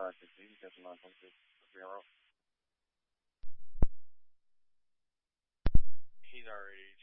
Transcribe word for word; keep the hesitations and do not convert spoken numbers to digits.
five fifteen, Captain nine point six, three hour. He's already